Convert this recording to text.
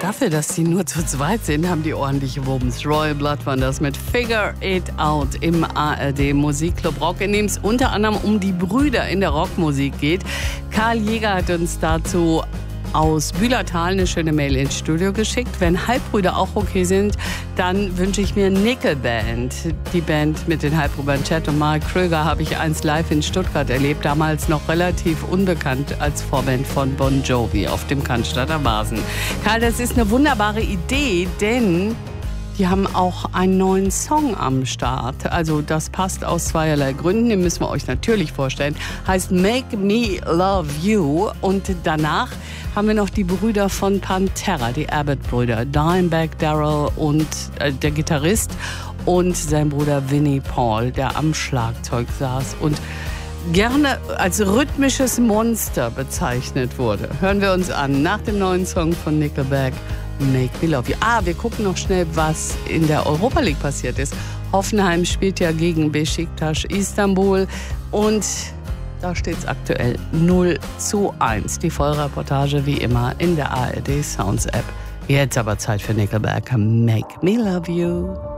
dafür, dass sie nur zu zweit sind, haben die ordentliche Wumms. Royal Blood waren das mit Figure It Out im ARD Musikclub Rock, in dem es unter anderem um die Brüder in der Rockmusik geht. Karl Jäger hat uns dazu aus Bühlertal eine schöne Mail ins Studio geschickt. Wenn Halbbrüder auch okay sind, dann wünsche ich mir Nickelband. Die Band mit den Halbbrüdern Chad und Mark Kröger habe ich einst live in Stuttgart erlebt, damals noch relativ unbekannt als Vorband von Bon Jovi auf dem Cannstatter Vasen. Karl, das ist eine wunderbare Idee, denn die haben auch einen neuen Song am Start. Also das passt aus zweierlei Gründen, den müssen wir euch natürlich vorstellen. Heißt Make Me Love You. Und danach haben wir noch die Brüder von Pantera, die Abbott-Brüder. Dimebag Darrell und der Gitarrist und sein Bruder Vinnie Paul, der am Schlagzeug saß und gerne als rhythmisches Monster bezeichnet wurde. Hören wir uns an nach dem neuen Song von Nickelback. Make Me Love You. Wir gucken noch schnell, was in der Europa League passiert ist. Hoffenheim spielt ja gegen Beşiktaş Istanbul und da steht es aktuell 0:1. Die Vollreportage wie immer in der ARD Sounds App. Jetzt aber Zeit für Nickelback. Make Me Love You.